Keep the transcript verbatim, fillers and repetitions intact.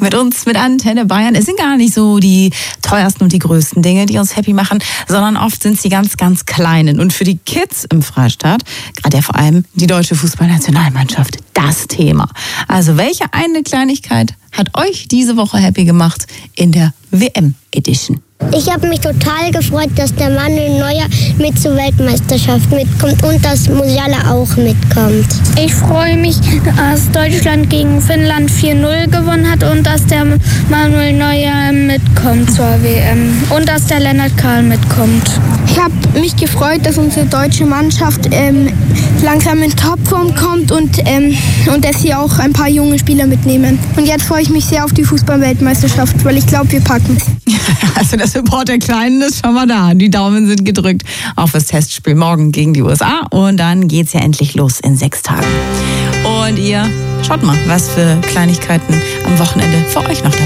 mit uns, mit Antenne Bayern. Es sind gar nicht so die teuersten und die größten Dinge, die uns happy machen, sondern oft sind es die ganz, ganz kleinen. Und für die Kids im Freistaat, gerade ja vor allem die deutsche Fußballnationalmannschaft, das Thema. Also welche eine Kleinigkeit hat euch diese Woche happy gemacht in der W M-Edition? Ich habe mich total gefreut, dass der Manuel Neuer mit zur Weltmeisterschaft mitkommt und dass Musiala auch mitkommt. Ich freue mich, dass Deutschland gegen Finnland vier null gewonnen hat und dass der Manuel Neuer mitkommt zur W M und dass der Lennart Karl mitkommt. Ich habe mich gefreut, dass unsere deutsche Mannschaft ähm, langsam in Topform kommt und, ähm, und dass sie auch ein paar junge Spieler mitnehmen. Und jetzt freue ich mich sehr auf die Fußball-Weltmeisterschaft, weil ich glaube, wir packen es. Also der Support der Kleinen ist schon mal da. Die Daumen sind gedrückt auf das Testspiel morgen gegen die U S A. Und dann geht's ja endlich los in sechs Tagen. Und ihr schaut mal, was für Kleinigkeiten am Wochenende für euch noch dabei sind.